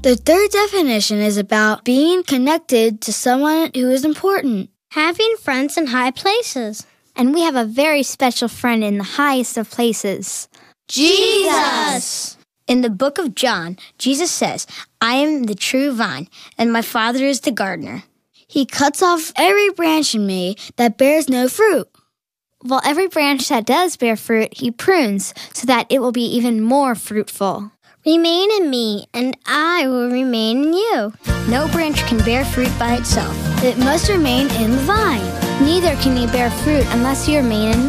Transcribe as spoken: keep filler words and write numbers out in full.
The third definition is about being connected to someone who is important. Having friends in high places. And we have a very special friend in the highest of places. Jesus! In the book of John, Jesus says, I am the true vine, and my Father is the gardener. He cuts off every branch in me that bears no fruit. While every branch that does bear fruit, he prunes so that it will be even more fruitful. Remain in me, and I will remain in you. No branch can bear fruit by itself. It must remain in the vine. Neither can you bear fruit unless you remain in